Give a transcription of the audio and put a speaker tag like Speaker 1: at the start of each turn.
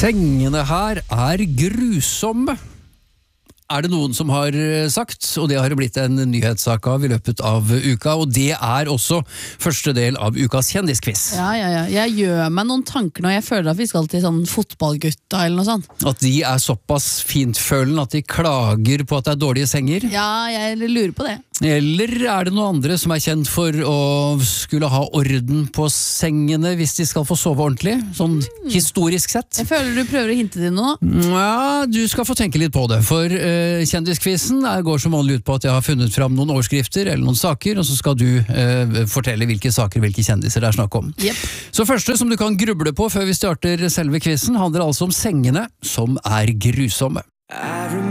Speaker 1: Sengene her grusomme. Det noen som har sagt, og det har blitt en nyhetssak av i løpet av uka, og det også første del av ukas kjendisquiz.
Speaker 2: Ja. Jeg gjør meg noen tanker når jeg føler at vi skal til sånn fotballgutta eller noe sånt.
Speaker 1: At de såpass fintfølende at de klager på at det dårlige senger?
Speaker 2: Ja, jeg lurer på det.
Speaker 1: Eller det noen andre som kjent for å skulle ha orden på sengene hvis de skal få sove ordentlig, sånn historisk sett?
Speaker 2: Jeg føler du prøver å hinte til noe.
Speaker 1: Ja, du skal få tenke litt på det, for kjendiskvisen går som vanlig ut på at jeg har funnet fram noen overskrifter eller noen saker, og så skal du fortelle hvilke saker, hvilke kjendiser det snakk om.
Speaker 2: Yep.
Speaker 1: Så første som du kan gruble på før vi starter selve kvisen, handler altså om sengene som grusomme.